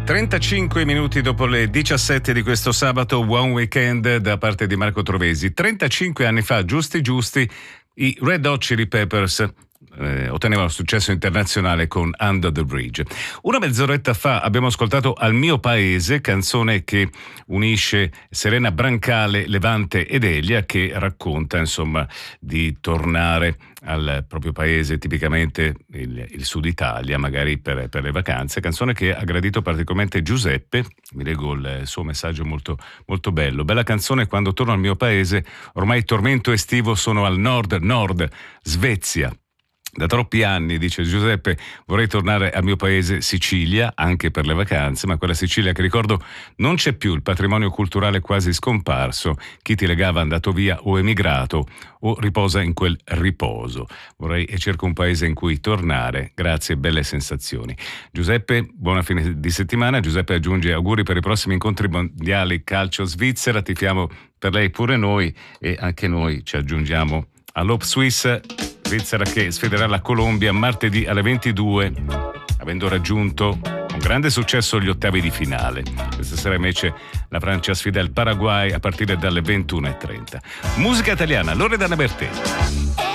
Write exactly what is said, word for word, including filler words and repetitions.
trentacinque minuti dopo le diciassette di questo sabato, One Weekend da parte di Marco Trovesi. trentacinque anni fa, giusti giusti, i Red Hot Chili Peppers eh, ottenevano successo internazionale con Under the Bridge. Una mezz'oretta fa abbiamo ascoltato Al mio paese, canzone che unisce Serena Brancale, Levante ed Elia, che racconta insomma di tornare al proprio paese, tipicamente il, il sud Italia, magari per, per le vacanze. Canzone che ha gradito particolarmente Giuseppe. Mi leggo il suo messaggio molto, molto bello. Bella canzone, quando torno al mio paese, ormai tormento estivo, sono al nord, nord, Svezia. Da troppi anni, dice Giuseppe, vorrei tornare al mio paese Sicilia, anche per le vacanze, ma quella Sicilia che ricordo non c'è più, il patrimonio culturale quasi scomparso, chi ti legava è andato via o emigrato o riposa in quel riposo. Vorrei e cerco un paese in cui tornare, grazie, belle sensazioni. Giuseppe, buona fine di settimana. Giuseppe aggiunge auguri per i prossimi incontri mondiali calcio Svizzera, tifiamo per lei pure noi e anche noi ci aggiungiamo all'Hope Swiss Svizzera che sfiderà la Colombia martedì alle ventidue, avendo raggiunto con grande successo gli ottavi di finale. Questa sera invece la Francia sfida il Paraguay a partire dalle ventuno e trenta. Musica italiana, Loredana Bertè.